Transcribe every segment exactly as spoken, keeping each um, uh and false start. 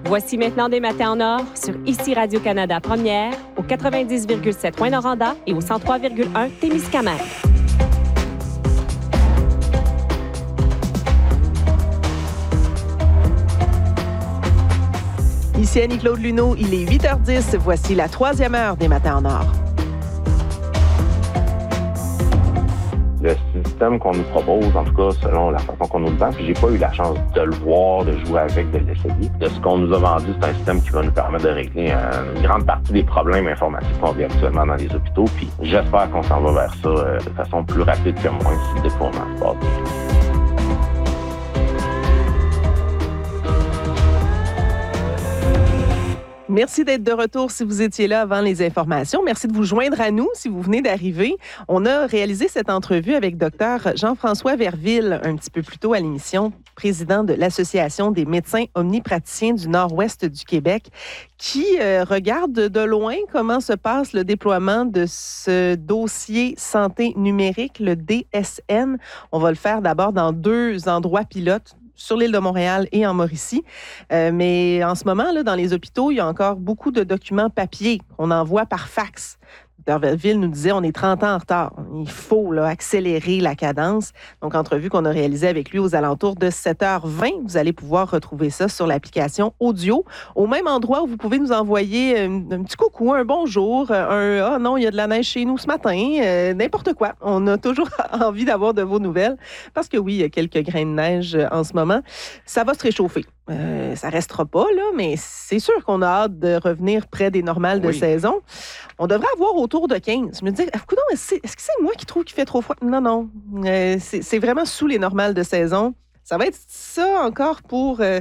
Voici maintenant des matins en or sur Ici Radio-Canada Première, au quatre-vingt-dix virgule sept Rouyn-Noranda et au cent trois virgule un Témiscamingue. Ici Annie-Claude Luneau, il est huit heures dix. Voici la troisième heure des matins en or. Le système qu'on nous propose, en tout cas selon la façon qu'on nous le vend, puis j'ai pas eu la chance de le voir, de jouer avec, de l'essayer. De ce qu'on nous a vendu, c'est un système qui va nous permettre de régler une grande partie des problèmes informatiques qu'on vit actuellement dans les hôpitaux. Puis j'espère qu'on s'en va vers ça euh, de façon plus rapide que moins si le déploiement se passe bien. Merci d'être de retour si vous étiez là avant les informations. Merci de vous joindre à nous si vous venez d'arriver. On a réalisé cette entrevue avec Dr Jean-François Verville un petit peu plus tôt à l'émission, président de l'Association des médecins omnipraticiens du Nord-Ouest du Québec, qui euh, regarde de loin comment se passe le déploiement de ce dossier santé numérique, le D S N. On va le faire d'abord dans deux endroits pilotes, sur l'île de Montréal et en Mauricie. Euh, mais en ce moment, là, dans les hôpitaux, il y a encore beaucoup de documents papier qu'on envoie par fax. Docteur Verville nous disait, on est trente ans en retard. Il faut là, accélérer la cadence. Donc, entrevue qu'on a réalisée avec lui aux alentours de sept heures vingt. Vous allez pouvoir retrouver ça sur l'application audio, au même endroit où vous pouvez nous envoyer un, un petit coucou, un bonjour, un « Ah non, il y a de la neige chez nous ce matin euh, », n'importe quoi. On a toujours envie d'avoir de vos nouvelles parce que oui, il y a quelques grains de neige en ce moment. Ça va se réchauffer. Euh, ça restera pas, là, mais c'est sûr qu'on a hâte de revenir près des normales de oui. saison. On devrait avoir autour de quinze. Je me dis, est-ce que c'est moi qui trouve qu'il fait trop froid? Non, non. Euh, c'est, c'est vraiment sous les normales de saison. Ça va être ça encore pour... Euh...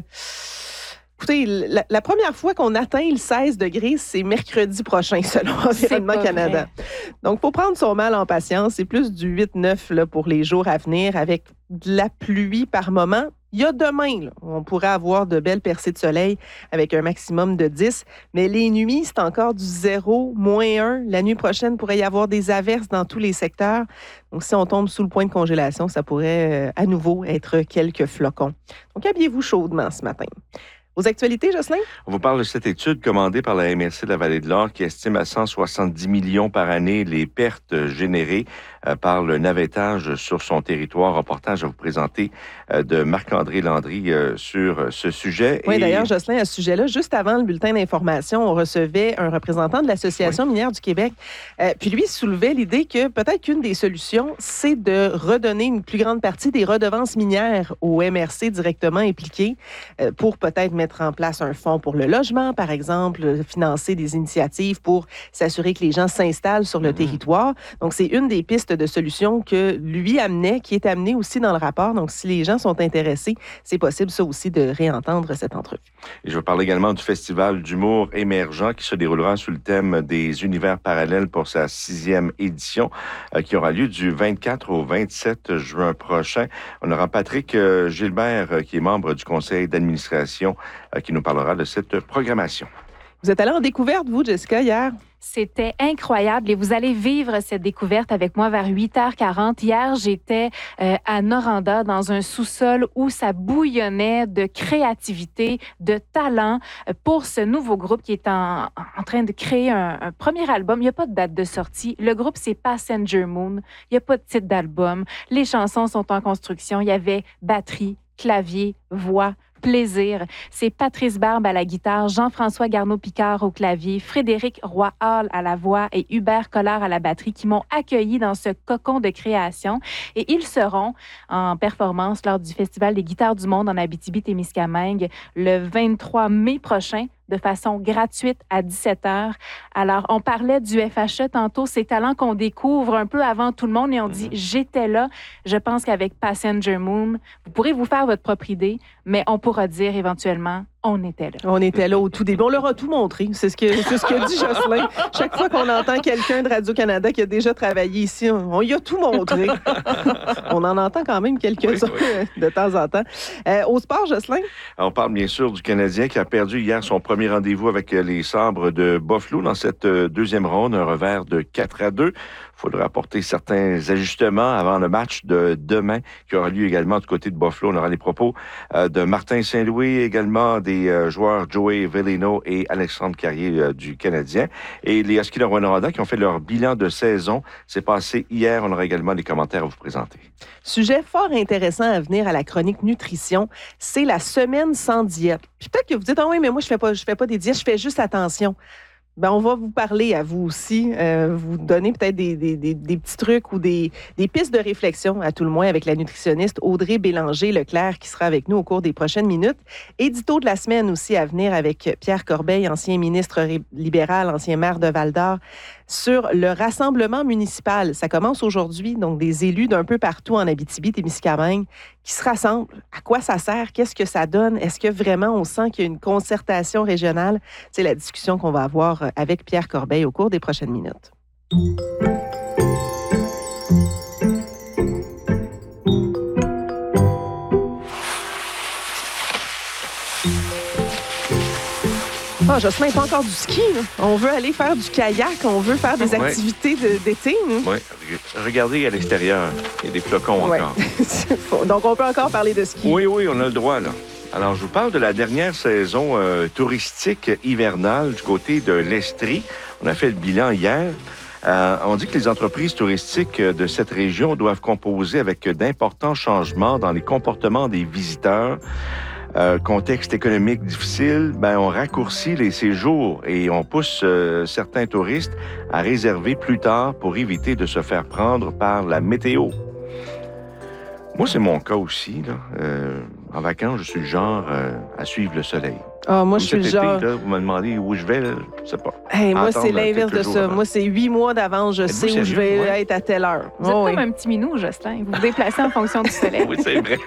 Écoutez, la, la première fois qu'on atteint le seize degrés, c'est mercredi prochain, selon Environnement Canada. Vrai. Donc, il faut prendre son mal en patience. C'est plus du huit neuf là, pour les jours à venir, avec de la pluie par moment. Il y a demain, là, on pourrait avoir de belles percées de soleil avec un maximum de dix, mais les nuits, c'est encore du zéro, moins un. La nuit prochaine, il pourrait y avoir des averses dans tous les secteurs. Donc, si on tombe sous le point de congélation, ça pourrait euh, à nouveau être quelques flocons. Donc, habillez-vous chaudement ce matin. Aux actualités, Jocelyn? On vous parle de cette étude commandée par la M R C de la Vallée de l'Or qui estime à cent soixante-dix millions par année les pertes générées euh, par le navettage sur son territoire. Reportage à vous présenter euh, de Marc-André Landry euh, sur ce sujet. Oui, Et... d'ailleurs, Jocelyn, à ce sujet-là, juste avant le bulletin d'information, on recevait un représentant de l'Association oui. minière du Québec. Euh, puis lui soulevait l'idée que peut-être qu'une des solutions, c'est de redonner une plus grande partie des redevances minières au M R C directement impliquées euh, pour peut-être mettre en place un fonds pour le logement, par exemple, financer des initiatives pour s'assurer que les gens s'installent sur le mmh. territoire. Donc, c'est une des pistes de solutions que lui amenait, qui est amenée aussi dans le rapport. Donc, si les gens sont intéressés, c'est possible, ça aussi, de réentendre cette entrevue. Et je veux parler également du Festival d'humour émergent qui se déroulera sous le thème des univers parallèles pour sa sixième édition, euh, qui aura lieu du vingt-quatre au vingt-sept juin prochain. On aura Patrick euh, Gilbert, euh, qui est membre du conseil d'administration, qui nous parlera de cette programmation. Vous êtes allé en découverte, vous, Jessica, hier? C'était incroyable et vous allez vivre cette découverte avec moi vers huit heures quarante. Hier, j'étais euh, à Noranda dans un sous-sol où ça bouillonnait de créativité, de talent pour ce nouveau groupe qui est en, en train de créer un, un premier album. Il n'y a pas de date de sortie. Le groupe, c'est Passenger Moon. Il n'y a pas de titre d'album. Les chansons sont en construction. Il y avait batterie, clavier, voix, plaisir. C'est Patrice Barbe à la guitare, Jean-François Garneau-Picard au clavier, Frédéric Roy-Hall à la voix et Hubert Collard à la batterie qui m'ont accueilli dans ce cocon de création. Et ils seront en performance lors du Festival des guitares du monde en Abitibi-Témiscamingue le vingt-trois mai prochain, de façon gratuite à dix-sept heures. Alors, on parlait du F H E tantôt, ces talents qu'on découvre un peu avant tout le monde et on dit « j'étais là ». Je pense qu'avec Passenger Moon, vous pourrez vous faire votre propre idée, mais on pourra dire éventuellement on était là. On était là au tout début. On leur a tout montré. C'est ce que, c'est ce que dit Jocelyn. Chaque fois qu'on entend quelqu'un de Radio-Canada qui a déjà travaillé ici, on, on y a tout montré. On en entend quand même quelques-uns oui, oui. de temps en temps. Euh, au sport, Jocelyn? On parle bien sûr du Canadien qui a perdu hier son premier rendez-vous avec les Sabres de Buffalo dans cette deuxième ronde, un revers de quatre à deux. Il faudra apporter certains ajustements avant le match de demain qui aura lieu également du côté de Buffalo. On aura les propos de Martin Saint-Louis, également des des euh, joueurs Joey Veleno et Alexandre Carrier euh, du Canadien. Et les Huskies de Rouyn-Noranda qui ont fait leur bilan de saison. C'est passé hier. On aura également des commentaires à vous présenter. Sujet fort intéressant à venir à la chronique nutrition, c'est la semaine sans diète. Puis peut-être que vous dites, ah oui, mais moi, je fais pas, je fais pas des diètes, je fais juste attention. Ben, on va vous parler à vous aussi, euh, vous donner peut-être des, des, des, des petits trucs ou des, des pistes de réflexion, à tout le moins, avec la nutritionniste Audrey Bélanger-Leclerc qui sera avec nous au cours des prochaines minutes. Édito de la semaine aussi à venir avec Pierre Corbeil, ancien ministre libéral, ancien maire de Val-d'Or, sur le rassemblement municipal. Ça commence aujourd'hui, donc des élus d'un peu partout en Abitibi-Témiscamingue qui se rassemblent. À quoi ça sert? Qu'est-ce que ça donne? Est-ce que vraiment on sent qu'il y a une concertation régionale? C'est la discussion qu'on va avoir avec Pierre Corbeil au cours des prochaines minutes. Ah, Jocelyn, pas encore du ski. Là. On veut aller faire du kayak, on veut faire des ouais. activités de, d'été. Oui, regardez à l'extérieur. Il y a des flocons ouais. encore. Donc, on peut encore parler de ski. Oui, oui, on a le droit, là. Alors, je vous parle de la dernière saison euh, touristique hivernale du côté de l'Estrie. On a fait le bilan hier. Euh, on dit que les entreprises touristiques de cette région doivent composer avec d'importants changements dans les comportements des visiteurs. Euh, contexte économique difficile, ben on raccourcit les séjours et on pousse euh, certains touristes à réserver plus tard pour éviter de se faire prendre par la météo. Moi, c'est mon cas aussi. Là. Euh, en vacances, je suis le genre euh, à suivre le soleil. Ah, moi, Comme je suis le cet été, genre... là, vous me demandez où je vais, là, je sais pas. Hey, moi, Attendre c'est l'inverse de ça. avant. Moi, c'est huit mois d'avance. Je Êtes-vous sais où je vais sérieux? Ouais. être à telle heure. Vous êtes Oh, comme oui. un petit minou, Jocelyn. Vous vous déplacez en fonction du soleil. Oui, c'est vrai.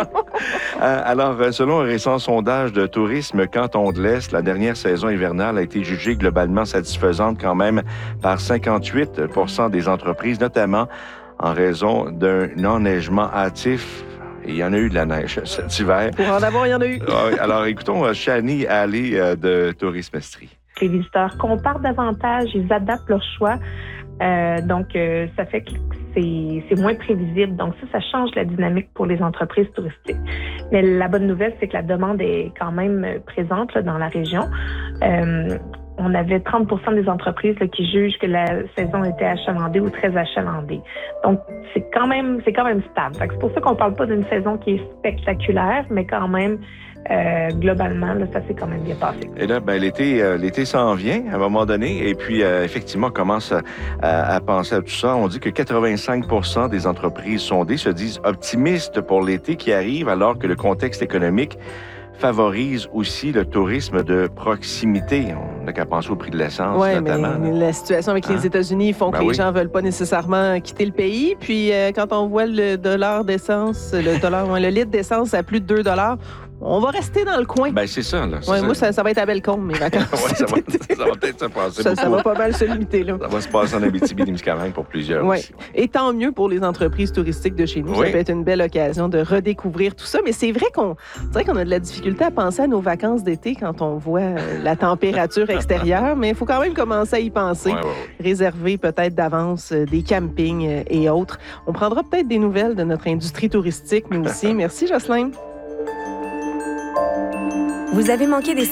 Euh, alors, selon un récent sondage de Tourisme Canton de l'Est, la dernière saison hivernale a été jugée globalement satisfaisante quand même par cinquante-huit pour cent des entreprises, notamment en raison d'un enneigement hâtif. Et il y en a eu de la neige cet hiver. Pour en avoir, il y en a eu. Alors, écoutons Chani Allé de Tourisme Estrie. Les visiteurs comparent davantage, ils adaptent leur choix. Euh, donc, euh, ça fait que c'est, c'est moins prévisible. Donc, ça, ça change la dynamique pour les entreprises touristiques. Mais la bonne nouvelle, c'est que la demande est quand même présente là, dans la région. Euh, on avait trente pour cent des entreprises là, qui jugent que la saison était achalandée ou très achalandée. Donc, c'est quand même, c'est quand même stable. Fait que c'est pour ça qu'on parle pas d'une saison qui est spectaculaire, mais quand même, euh, globalement, là, ça s'est quand même bien passé. Et là, ben, l'été, euh, l'été s'en vient à un moment donné. Et puis, euh, effectivement, on commence à, à, à penser à tout ça. On dit que quatre-vingt-cinq pour cent des entreprises sondées se disent optimistes pour l'été qui arrive, alors que le contexte économique favorise aussi le tourisme de proximité. On n'a qu'à penser au prix de l'essence, Oui, notamment. mais la situation avec Hein? les États-Unis font Ben que les oui. gens ne veulent pas nécessairement quitter le pays. Puis, euh, quand on voit le dollar d'essence, le dollar, ouais, le litre d'essence à plus de deux dollars, on va rester dans le coin. Ben, c'est ça, là. C'est Ouais, ça. moi, ça, ça va être à Bellecombe, mes vacances. Ouais, ça, va, ça va peut-être se passer ça, beaucoup. ça va pas mal se limiter, là. Ça va se passer en Abitibi-Témiscamingue pour plusieurs Ouais. aussi. Et tant mieux pour les entreprises touristiques de chez nous. Oui. Ça peut être une belle occasion de redécouvrir tout ça. Mais c'est vrai qu'on, c'est vrai qu'on a de la difficulté à penser à nos vacances d'été quand on voit euh, la température extérieure. Mais il faut quand même commencer à y penser. Ouais, ouais, ouais. Réserver peut-être d'avance euh, des campings euh, et autres. On prendra peut-être des nouvelles de notre industrie touristique, nous aussi. Merci, Jocelyn. Vous avez manqué des